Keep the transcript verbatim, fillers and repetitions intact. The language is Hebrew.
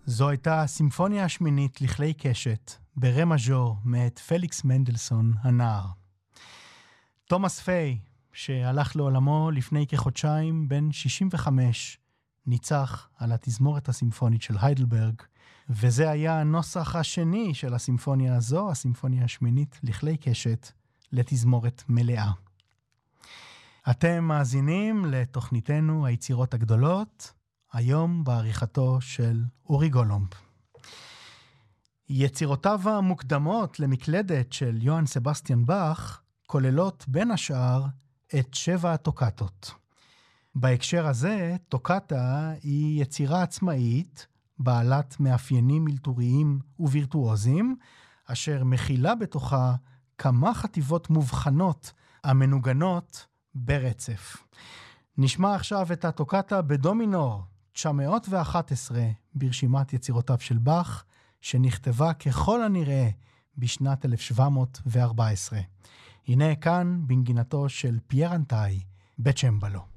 זו הייתה הסימפוניה השמינית לכלי קשת, ברה מז'ור, מאת פליקס מנדלסון הנער. תומאס פיי, שהלך לעולמו לפני כחודשיים, בן שישים וחמש, ניצח על התזמורת הסימפונית של היידלברג, וזה היה הנוסח השני של הסימפוניה הזו, הסימפוניה השמינית לכלי קשת, לתזמורת מלאה. אתם מאזינים לתוכניתנו היצירות הגדולות, היום בעריכתו של אורי גולומב. יצירותיו המוקדמות למקלדת של יוהאן סבסטיאן באך כוללות בין השאר את שבע הטוקטות. בהקשר הזה, טוקטה היא יצירה עצמאית, בעלת מאפיינים אלתוריים ווירטואוזיים, אשר מכילה בתוכה כמה חטיבות מובחנות המנוגנות ברצף. נשמע עכשיו את הטוקטה בדו מינור, תשע מאות ואחת עשרה, ברשימת יצירותיו של באך, שנכתבה ככל הנראה בשנת אלף שבע מאות וארבע עשרה. הנה כאן בנגינתו של פייר אנטאי בצ'מבלו.